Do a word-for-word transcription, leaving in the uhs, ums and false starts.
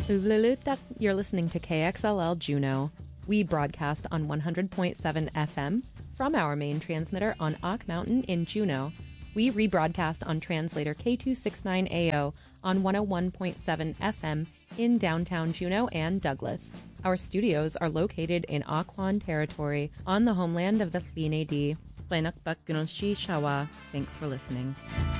Uvlulutak, you're listening to K X L L Juneau. We broadcast on one hundred point seven F M from our main transmitter on Ock Mountain in Juneau. We rebroadcast on translator K two sixty-nine A O on one oh one point seven F M in downtown Juneau and Douglas. Our studios are located in Occoquan territory on the homeland of the Tlin-A-Di. Thanks for listening.